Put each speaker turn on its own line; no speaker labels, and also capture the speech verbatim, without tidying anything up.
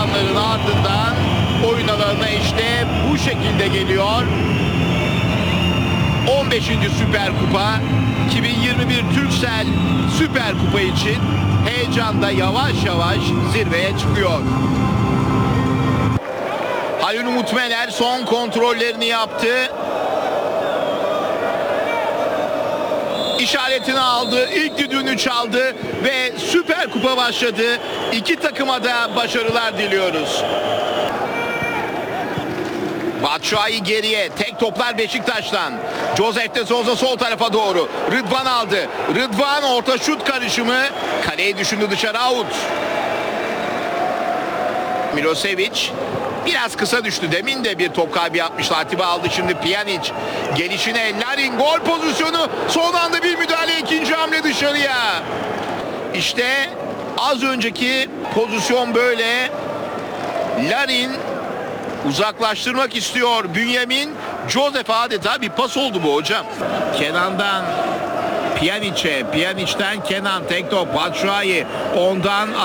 heyecanların ardından oyun alanına işte bu şekilde geliyor. on beşinci Süper Kupa, iki bin yirmi bir Turkcell Süper Kupa için heyecan da yavaş yavaş zirveye çıkıyor. Halil Umut Meler son kontrollerini yaptı. İşaretini aldı, ilk düdüğünü çaldı ve Süper Kupa başladı. İki takıma da başarılar diliyoruz. Batshuayi geriye, tek toplar Beşiktaş'tan. Josef de Souza sol tarafa doğru. Rıdvan aldı. Rıdvan orta şut karışımı. Kaleyi düşündü, dışarı, out. Milosevic biraz kısa düştü. Demin de bir top kaybı yapmıştı. Atiba aldı şimdi Pjanic. Gelişine Larin, gol pozisyonu. Son anda bir müdahale, ikinci hamle dışarıya. İşte az önceki pozisyon böyle. Larin uzaklaştırmak istiyor. Bünyamin, Josef adeta bir pas oldu bu hocam. Kenan'dan Pjanic'e, Pjanic'ten Kenan, tek top Batshuayi, ondan